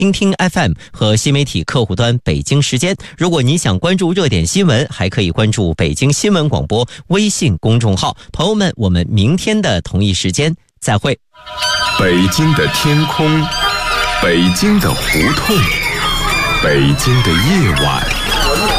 听听 FM 和新媒体客户端北京时间。如果你想关注热点新闻，还可以关注北京新闻广播微信公众号。朋友们，我们明天的同一时间再会。 北京的天空，北京的胡同，北京的夜晚。